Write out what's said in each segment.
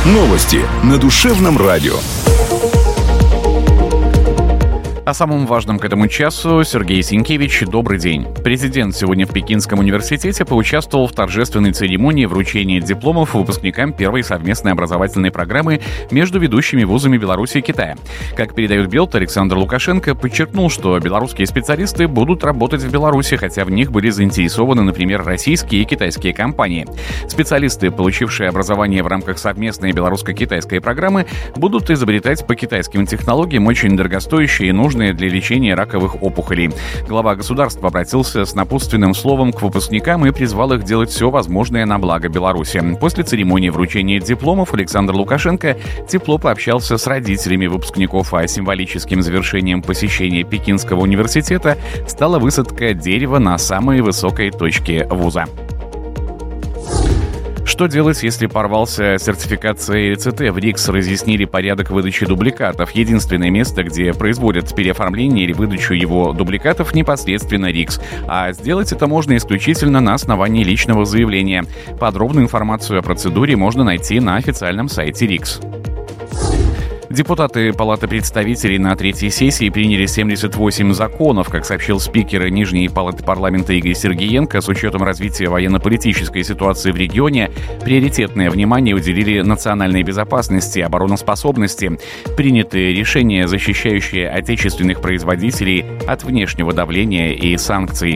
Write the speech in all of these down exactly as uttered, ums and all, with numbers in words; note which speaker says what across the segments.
Speaker 1: Новости на душевном радио.
Speaker 2: О самом важном к этому часу Сергей Сенкевич. Добрый день. Президент сегодня в Пекинском университете поучаствовал в торжественной церемонии вручения дипломов выпускникам первой совместной образовательной программы между ведущими вузами Беларуси и Китая. Как передает Белт, Александр Лукашенко подчеркнул, что белорусские специалисты будут работать в Беларуси, хотя в них были заинтересованы, например, российские и китайские компании. Специалисты, получившие образование в рамках совместной белорусско-китайской программы, будут изобретать по китайским технологиям очень дорогостоящие и нужные для лечения раковых опухолей. Глава государства обратился с напутственным словом к выпускникам и призвал их делать все возможное на благо Беларуси. После церемонии вручения дипломов Александр Лукашенко тепло пообщался с родителями выпускников, а символическим завершением посещения Пекинского университета стала высадка дерева на самой высокой точке вуза. Что делать, если порвался сертификат Си Эл Си Ти? В РИКС разъяснили порядок выдачи дубликатов. Единственное место, где производят переоформление или выдачу его дубликатов, непосредственно РИКС. А сделать это можно исключительно на основании личного заявления. Подробную информацию о процедуре можно найти на официальном сайте РИКС. Депутаты Палаты представителей на третьей сессии приняли семьдесят восемь законов, как сообщил спикер Нижней палаты парламента Игорь Сергиенко. С учетом развития военно-политической ситуации в регионе приоритетное внимание уделили национальной безопасности и обороноспособности. Приняты решения, защищающие отечественных производителей от внешнего давления и санкций.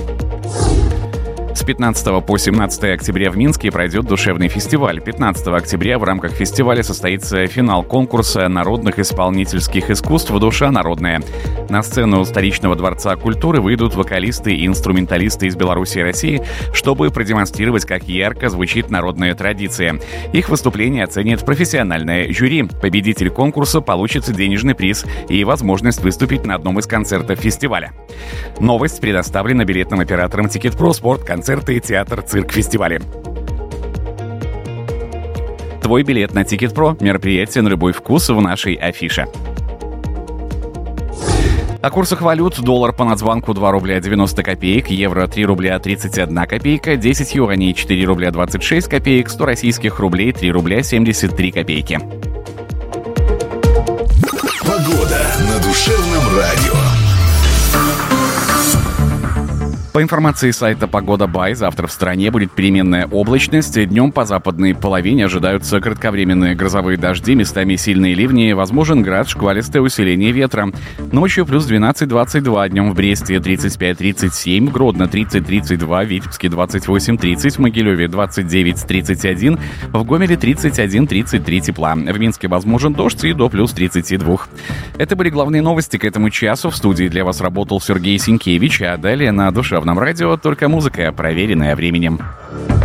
Speaker 2: С пятнадцатого по семнадцатое октября в Минске пройдет душевный фестиваль. пятнадцатого октября в рамках фестиваля состоится финал конкурса народных исполнительских искусств «Душа народная». На сцену столичного дворца культуры выйдут вокалисты и инструменталисты из Беларуси и России, чтобы продемонстрировать, как ярко звучит народная традиция. Их выступление оценит профессиональное жюри. Победитель конкурса получит денежный приз и возможность выступить на одном из концертов фестиваля. Новость предоставлена билетным оператором «Тикет.Про», спорт, концерты, театр, цирк, фестивали. Твой билет на «Тикет.Про». Мероприятие на любой вкус в нашей афише. О курсах валют: доллар по Нацбанку два рубля девяносто копеек, евро три рубля тридцать одна копейка, десять юаней четыре рубля двадцать шесть копеек, сто российских рублей три рубля семьдесят три копейки.
Speaker 1: Погода на душевном радио.
Speaker 2: По информации сайта «Погода Бай», завтра в стране будет переменная облачность. Днем по западной половине ожидаются кратковременные грозовые дожди, местами сильные ливни, возможен град, шквалистое усиление ветра. Ночью плюс двенадцать двадцать два, днем в Бресте тридцать пять тридцать семь, в Гродно тридцать тридцать два, в Витебске двадцать восемь тридцать, в Могилеве двадцать девять тридцать один, в Гомеле тридцать один тридцать три тепла. В Минске возможен дождь и до плюс тридцати двух. Это были главные новости к этому часу. В студии для вас работал Сергей Сенкевич, а далее на душевном радио только музыка, проверенная временем.